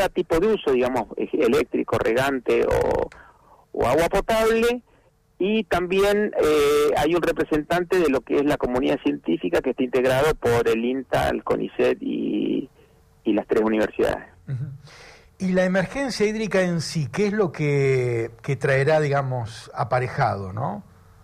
cada tipo de uso, digamos, eléctrico, regante o agua potable, y también hay un representante de lo que es la comunidad científica que está integrado por el INTA, el CONICET y las 3 universidades. Uh-huh. Y la emergencia hídrica en sí, ¿qué es lo que traerá, digamos, aparejado, no?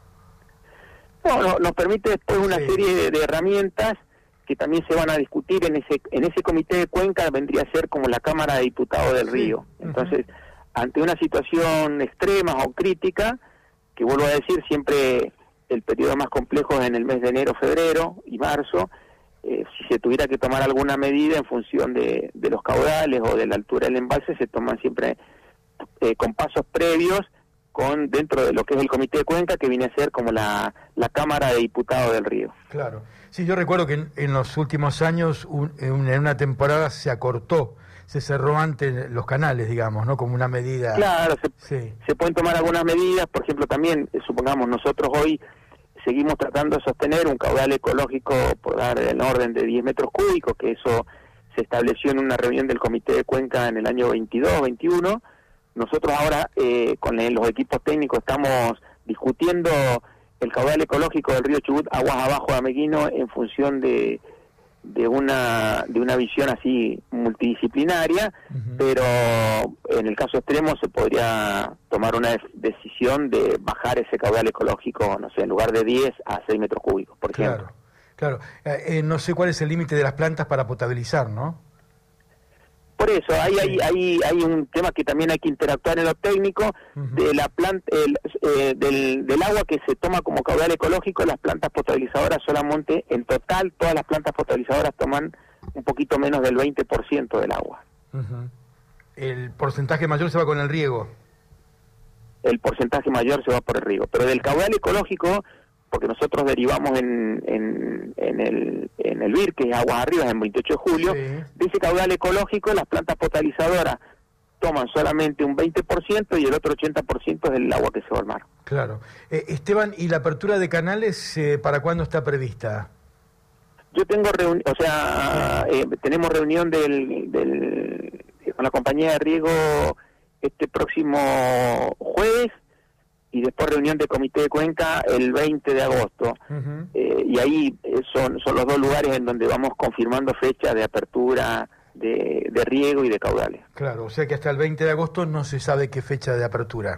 No, nos permite después una serie de herramientas que también se van a discutir en ese comité de cuenca. Vendría a ser como la Cámara de Diputados del Río. Entonces, ante una situación extrema o crítica, que vuelvo a decir, siempre el periodo más complejo es en el mes de enero, febrero y marzo, si se tuviera que tomar alguna medida en función de los caudales o de la altura del embalse, se toman siempre con pasos previos dentro de lo que es el comité de cuenca, que viene a ser como la Cámara de Diputados del Río. Claro. Sí, yo recuerdo que en los últimos años, en una temporada se acortó, se cerró antes los canales, digamos, ¿no? Como una medida... Claro, se pueden tomar algunas medidas. Por ejemplo, también, supongamos, nosotros hoy seguimos tratando de sostener un caudal ecológico por dar en orden de 10 metros cúbicos, que eso se estableció en una reunión del comité de cuenca en el año 22, 21. Nosotros ahora con los equipos técnicos estamos discutiendo el caudal ecológico del río Chubut aguas abajo de Ameguino en función de una visión así multidisciplinaria, pero en el caso extremo se podría tomar una decisión de bajar ese caudal ecológico, no sé, en lugar de 10 a 6 metros cúbicos, por ejemplo. Claro. No sé cuál es el límite de las plantas para potabilizar, ¿no? Por eso, hay un tema que también hay que interactuar en lo técnico, de la planta, del agua que se toma como caudal ecológico. Las plantas potabilizadoras solamente, en total, todas las plantas potabilizadoras toman un poquito menos del 20% del agua. El porcentaje mayor se va con el riego. El porcentaje mayor se va por el riego, pero del caudal ecológico, porque nosotros derivamos en el BIR, que es Aguas Arriba, en 28 de julio, de ese caudal ecológico las plantas potabilizadoras toman solamente un 20% y el otro 80% es del agua que se va al mar. Claro. Esteban, ¿y la apertura de canales para cuándo está prevista? Yo tengo tenemos reunión con la compañía de riego este próximo jueves, y después reunión de comité de cuenca el 20 de agosto. Y ahí son los 2 lugares en donde vamos confirmando fechas de apertura de riego y de caudales. Claro, o sea que hasta el 20 de agosto no se sabe qué fecha de apertura.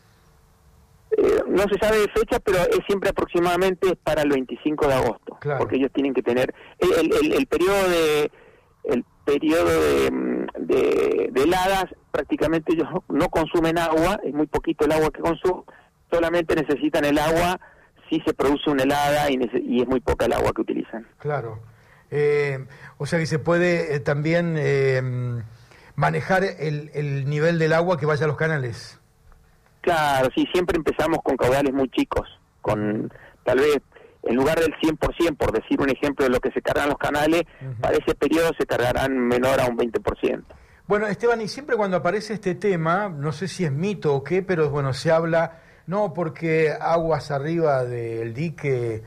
No se sabe de fecha, pero es siempre aproximadamente para el 25 de agosto, porque ellos tienen que tener el periodo de heladas. Prácticamente ellos no consumen agua, es muy poquito el agua que consumen, solamente necesitan el agua si se produce una helada y es muy poca el agua que utilizan. Claro. O sea que se puede también manejar el nivel del agua que vaya a los canales. Claro, sí, siempre empezamos con caudales muy chicos, con tal vez en lugar del 100%, por decir un ejemplo de lo que se cargan los canales, para ese periodo se cargarán menor a un 20%. Bueno, Esteban, y siempre cuando aparece este tema, no sé si es mito o qué, pero bueno, se habla, no, porque aguas arriba del dique,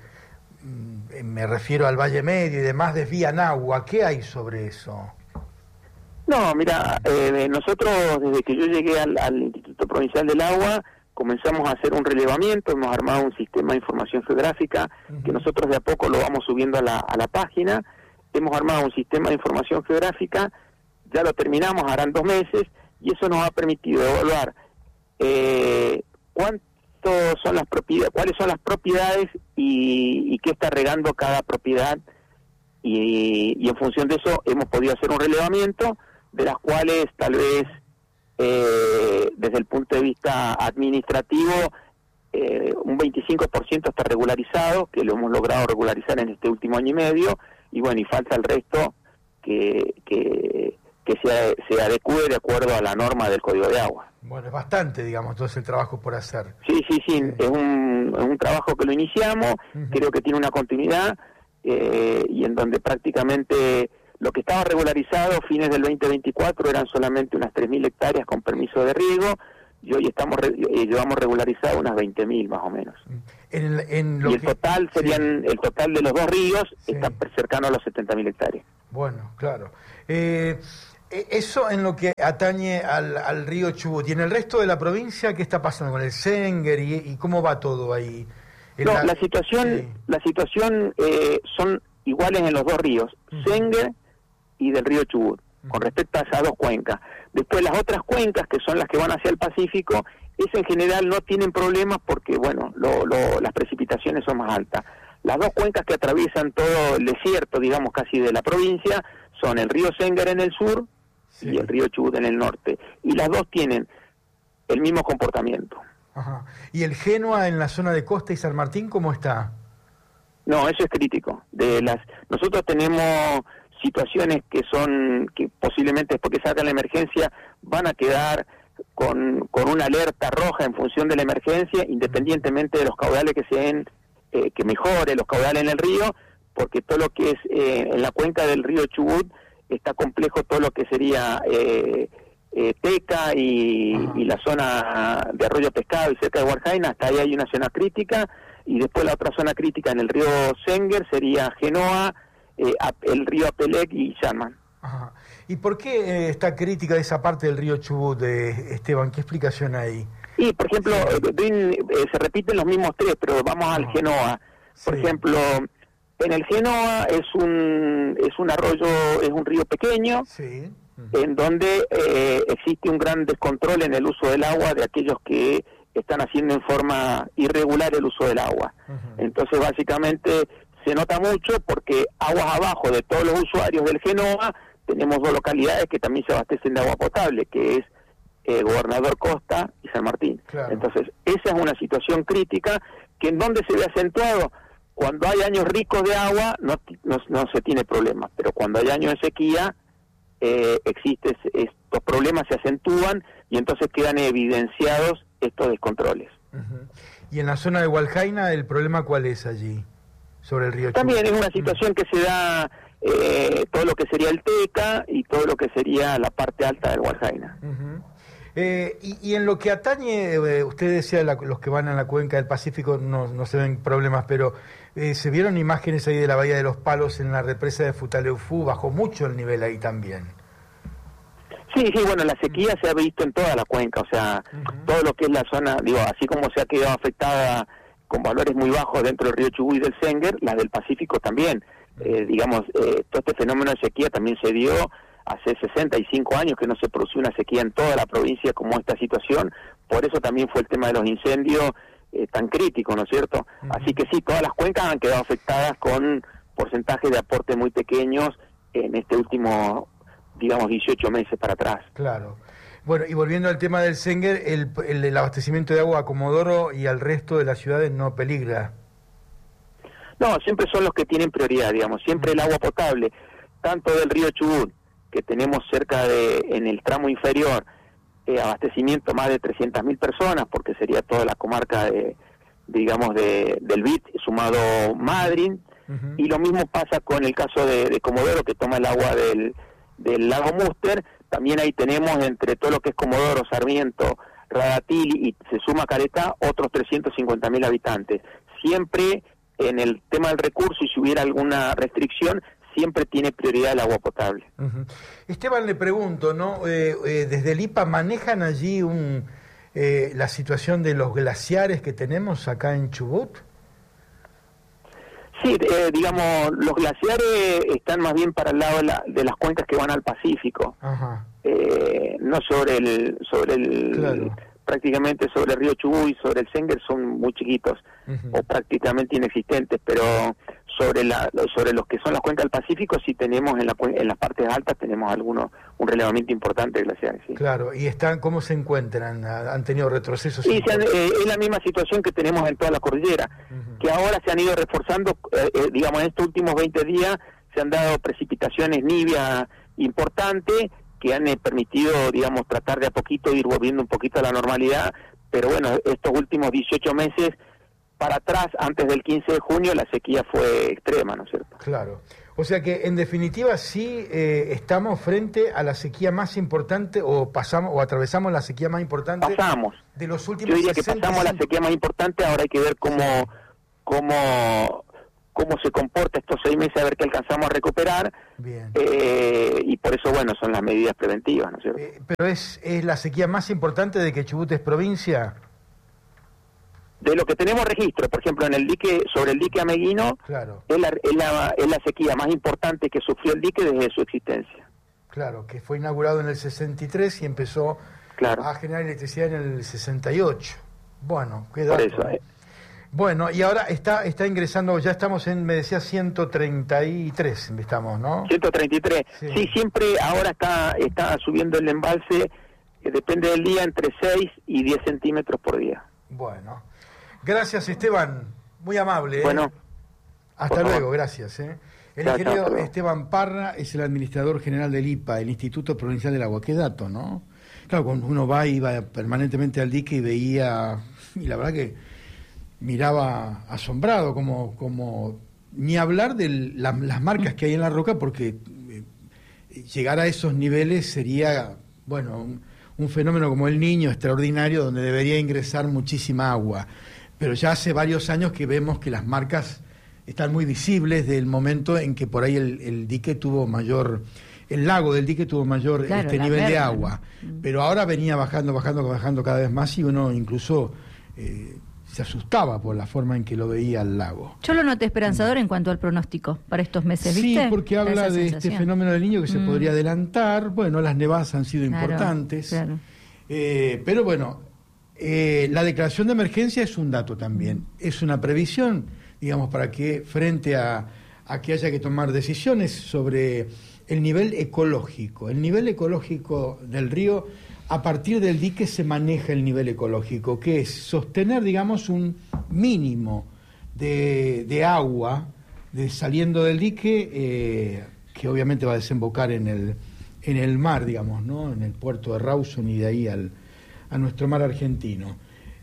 me refiero al Valle Medio y demás, desvían agua. ¿Qué hay sobre eso? No, mira, nosotros desde que yo llegué al Instituto Provincial del Agua, comenzamos a hacer un relevamiento, hemos armado un sistema de información geográfica, que nosotros de a poco lo vamos subiendo a la página. Hemos armado un sistema de información geográfica, ya lo terminamos, harán 2 meses, y eso nos ha permitido evaluar cuáles son las propiedades y qué está regando cada propiedad, y en función de eso hemos podido hacer un relevamiento, de las cuales tal vez desde el punto de vista administrativo un 25% está regularizado, que lo hemos logrado regularizar en este último año y medio, y bueno, y falta el resto que se adecue de acuerdo a la norma del Código de Agua. Bueno, es bastante, digamos, todo el trabajo por hacer. Sí, es un trabajo que lo iniciamos, creo que tiene una continuidad, y en donde prácticamente lo que estaba regularizado fines del 2024 eran solamente unas 3.000 hectáreas con permiso de riego, y hoy llevamos regularizado unas 20.000 más o menos. Y el total serían, el total de los 2 ríos está cercano a los 70.000 hectáreas. Bueno, claro. Eso en lo que atañe al río Chubut. ¿Y en el resto de la provincia qué está pasando con el Senguer y cómo va todo ahí? No, la situación son iguales en los dos ríos, Senguer y del río Chubut, con respecto a esas dos cuencas. Después las otras cuencas, que son las que van hacia el Pacífico, esas en general no tienen problemas porque, bueno, las precipitaciones son más altas. Las dos cuencas que atraviesan todo el desierto, digamos, casi de la provincia, son el río Senguer en el sur y el río Chubut en el norte. Y las dos tienen el mismo comportamiento. Ajá. ¿Y el Génoa en la zona de Costa y San Martín cómo está? No, eso es crítico. Nosotros tenemos situaciones que posiblemente después que salga la emergencia van a quedar con una alerta roja en función de la emergencia, independientemente de los caudales que mejore los caudales en el río, porque todo lo que es en la cuenca del río Chubut está complejo, todo lo que sería Teca y la zona de Arroyo Pescado y cerca de Huarjaina, hasta ahí hay una zona crítica, y después la otra zona crítica en el río Senguer sería Genoa, el río Apelec y Shanman. Ajá. ¿Y por qué está crítica esa parte del río Chubut, Esteban? ¿Qué explicación hay? Y, por ejemplo, se repiten los mismos tres, pero vamos al Genoa. Por ejemplo, en el Genoa es un arroyo, es un río pequeño, en donde existe un gran descontrol en el uso del agua de aquellos que están haciendo en forma irregular el uso del agua. Entonces, básicamente, se nota mucho porque aguas abajo de todos los usuarios del Genoa tenemos dos localidades que también se abastecen de agua potable, que es Gobernador Costa y San Martín. Claro. Entonces, esa es una situación crítica que en donde se ve acentuado. Cuando hay años ricos de agua no se tiene problema, pero cuando hay años de sequía estos problemas se acentúan y entonces quedan evidenciados estos descontroles. ¿Y en la zona de Hualjaina el problema cuál es allí, sobre el río Chubut? También es una situación que se da todo lo que sería el Teca y todo lo que sería la parte alta del Hualjaina. Y en lo que atañe, usted decía los que van a la cuenca del Pacífico no se ven problemas, pero se vieron imágenes ahí de la Bahía de los Palos en la represa de Futaleufú, bajó mucho el nivel ahí también. Sí, bueno, la sequía se ha visto en toda la cuenca, o sea, todo lo que es la zona, así como se ha quedado afectada con valores muy bajos dentro del río Chubut y del Senguer, la del Pacífico también. Todo este fenómeno de sequía también se dio hace 65 años que no se produció una sequía en toda la provincia como esta situación, por eso también fue el tema de los incendios tan crítico, ¿no es cierto? Así que sí, todas las cuencas han quedado afectadas con porcentajes de aporte muy pequeños en este último, 18 meses para atrás. Claro. Bueno, y volviendo al tema del Senguer, el abastecimiento de agua a Comodoro y al resto de las ciudades no peligra. No, siempre son los que tienen prioridad, siempre el agua potable, tanto del río Chubut, que tenemos en el tramo inferior, abastecimiento más de 300.000 personas, porque sería toda la comarca del BIT, sumado Madryn, y lo mismo pasa con el caso de Comodoro, que toma el agua del lago Múster. También ahí tenemos entre todo lo que es Comodoro, Sarmiento, Radatili y se suma Caretá, otros 350.000 habitantes. Siempre en el tema del recurso, y si hubiera alguna restricción, siempre tiene prioridad el agua potable. Esteban, le pregunto, ¿no? Desde el IPA, ¿manejan allí la situación de los glaciares que tenemos acá en Chubut? Sí, los glaciares están más bien para el lado de las cuencas que van al Pacífico. No sobre el prácticamente sobre el río Chubut y sobre el Senguer son muy chiquitos o prácticamente inexistentes, pero sobre los que son las cuencas del Pacífico sí tenemos en las partes altas tenemos un relevamiento importante de glaciares. Sí. Claro, ¿y cómo se encuentran? ¿Han tenido retrocesos? Sí, es la misma situación que tenemos en toda la cordillera, que ahora se han ido reforzando, en estos últimos 20 días se han dado precipitaciones nivias importantes que han permitido, tratar de a poquito ir volviendo un poquito a la normalidad, pero bueno, estos últimos 18 meses para atrás, antes del 15 de junio, la sequía fue extrema, ¿no es cierto? Claro. O sea que, en definitiva, sí estamos frente a la sequía más importante, o atravesamos la sequía más importante de los últimos 60 Yo diría que pasamos a la sequía más importante, ahora hay que ver cómo cómo se comporta estos 6 meses, a ver qué alcanzamos a recuperar. Bien. Y por eso, bueno, son las medidas preventivas, ¿no es cierto? Pero es la sequía más importante de que Chubut es provincia. De lo que tenemos registro, por ejemplo, en el dique, sobre el dique Ameguino, Claro. es la sequía más importante que sufrió el dique desde su existencia. Claro, que fue inaugurado en el 63 y empezó a generar electricidad en el 68. Bueno, qué dato. Por eso, Bueno, y ahora está ingresando, ya estamos en, me decía, 133, estamos, ¿no? 133. Sí, siempre ahora está subiendo el embalse, depende del día, entre 6 y 10 centímetros por día. Bueno. Gracias, Esteban. Muy amable. Bueno. Hasta luego, gracias. El ingeniero Esteban Parra es el administrador general del IPA, el Instituto Provincial del Agua. Qué dato, ¿no? Claro, cuando uno iba permanentemente al dique y veía, y la verdad que miraba asombrado, como ni hablar de las marcas que hay en la roca, porque llegar a esos niveles sería, bueno, un fenómeno como el Niño extraordinario, donde debería ingresar muchísima agua. Pero ya hace varios años que vemos que las marcas están muy visibles del momento en que por ahí el dique tuvo mayor, el lago del dique tuvo mayor nivel de agua. Pero ahora venía bajando cada vez más, y uno incluso se asustaba por la forma en que lo veía el lago. Yo lo noté esperanzador en cuanto al pronóstico para estos meses, ¿viste? Sí, porque habla de este fenómeno del Niño que se podría adelantar. Bueno, las nevadas han sido importantes. Claro. Pero bueno, la declaración de emergencia es un dato también. Es una previsión, digamos, para que frente a que haya que tomar decisiones sobre el nivel ecológico. El nivel ecológico del río, a partir del dique se maneja el nivel ecológico, que es sostener, digamos, un mínimo de agua saliendo del dique, que obviamente va a desembocar en el mar, digamos, ¿no? En el puerto de Rawson y de ahí a nuestro mar argentino.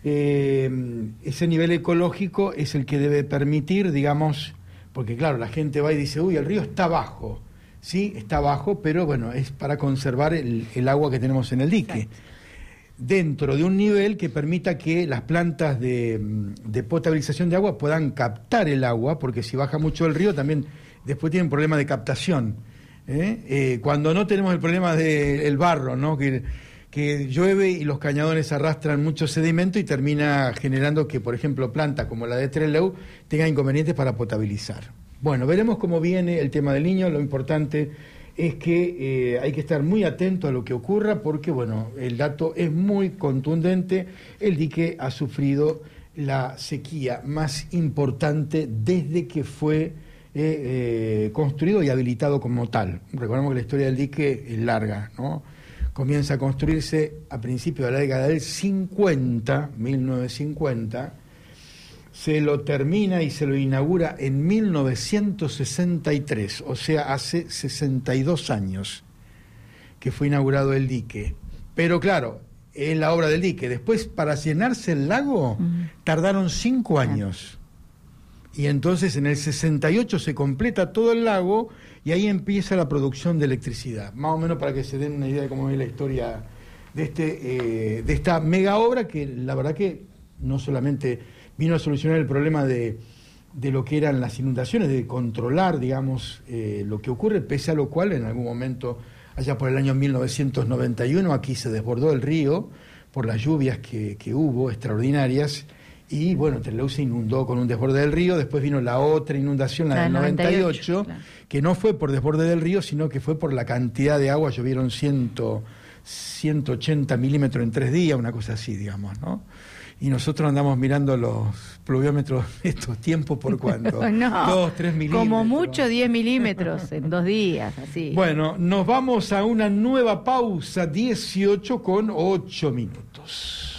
Ese nivel ecológico es el que debe permitir, digamos, porque claro, la gente va y dice, uy, el río está bajo. Sí, está bajo, pero bueno, es para conservar el agua que tenemos en el dique. Exacto. Dentro de un nivel que permita que las plantas de potabilización de agua puedan captar el agua, porque si baja mucho el río también después tienen problema de captación. Cuando no tenemos el problema del barro, ¿no? Que llueve y los cañadones arrastran mucho sedimento y termina generando que, por ejemplo, plantas como la de Trelew tengan inconvenientes para potabilizar. Bueno, veremos cómo viene el tema del Niño. Lo importante es que hay que estar muy atento a lo que ocurra, porque, bueno, el dato es muy contundente. El dique ha sufrido la sequía más importante desde que fue construido y habilitado como tal. Recordemos que la historia del dique es larga, ¿no? Comienza a construirse a principios de la década del 1950, se lo termina y se lo inaugura en 1963, o sea, hace 62 años que fue inaugurado el dique. Pero claro, es la obra del dique. Después, para llenarse el lago, tardaron 5 años. Y entonces en el 68 se completa todo el lago y ahí empieza la producción de electricidad. Más o menos para que se den una idea de cómo es la historia de esta mega obra, que la verdad que no solamente vino a solucionar el problema de lo que eran las inundaciones, de controlar, digamos, lo que ocurre, pese a lo cual en algún momento, allá por el año 1991, aquí se desbordó el río por las lluvias que hubo extraordinarias. Y bueno, Trelew se inundó con un desborde del río. Después vino la otra inundación, la del 98, claro, que no fue por desborde del río, sino que fue por la cantidad de agua. Llovieron 180 milímetros en 3 días, una cosa así, digamos, ¿no? Y nosotros andamos mirando los pluviómetros estos tiempos por cuánto. No, 2, 3 milímetros. Como mucho 10 milímetros en 2 días, así. Bueno, nos vamos a una nueva pausa, 18:08.